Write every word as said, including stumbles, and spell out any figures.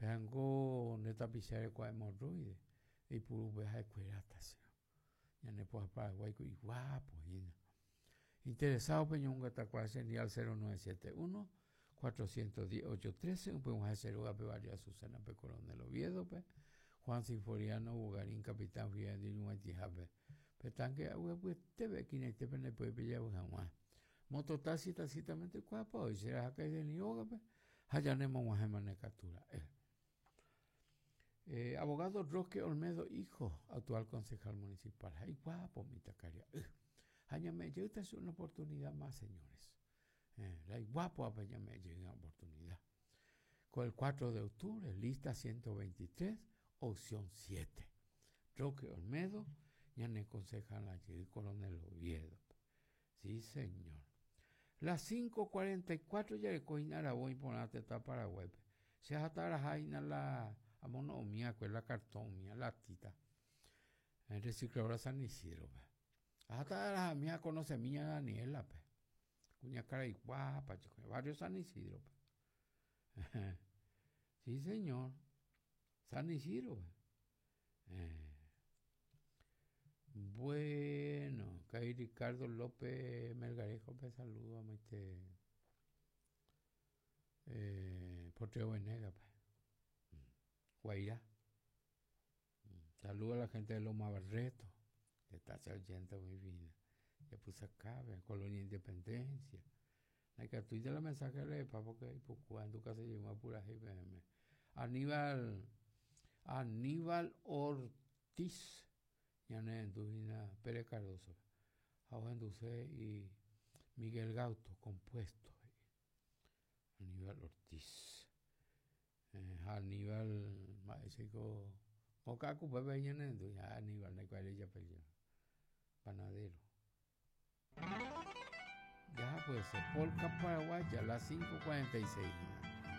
Pejango neta pisare kwa hemorroide y puro veja de cueratación. Ya ne pues Paraguay y guapo ina. Interesado peñonga tacuá señal cero nueve siete uno cuatro uno cero ocho uno tres, un peón hacer una pevaria Susana pe Coronel Oviedo pe Juan Sinforiano Bugarín Capitán Fiel de Yuantijape. Petanque agua pues te ve que te pene pues pilla jamás. Moto taxi tácitamente cuapo y será que de yoga pe. Allá nemo guajemane captura. Eh. Eh, abogado Roque Olmedo, hijo, actual concejal municipal. Ay, guapo, mi tacaria. Añame, yo esta es una oportunidad más, señores. Eh, ay, guapo, apeñame, llega una oportunidad. Con el cuatro de octubre, lista ciento veintitrés, opción siete. Roque Olmedo, ya ne concejal allí, Coronel Oviedo. Sí, señor. Las cinco cuarenta y cuatro ya le coinara voy por la teta Paraguay. Se atara jaina la a mono mía, con la cartón mía, la tita. En recicladora San Isidro, pe. Hasta la mía conoce mía Daniela, pe. Cuña cara y guapa, chico. Barrio San Isidro, pe. Sí, señor. San Isidro, pe. Eh. Bueno, que hay Ricardo López Melgarejo, pe. Saludo a este. Eh, Porteo Venega, pe. Guairá. Saludo a la gente de Loma Barreto, que está se oyendo muy bien. Ya puse acá, en Colonia Independencia. La que tú la mensaje le pa porque pues, cuando casi llegó a pura G P M. Aníbal, Aníbal Ortiz, ya no es Dujina Pérez Cardoso, Augenduce y Miguel Gauto, compuesto. Aníbal Ortiz. Eh, Aníbal, maesico. Mocaco, pues veían en ya Aníbal, no hay ella peleó. Panadero. Ya puede ser. Polka Paraguaya, las cinco cuarenta y seis.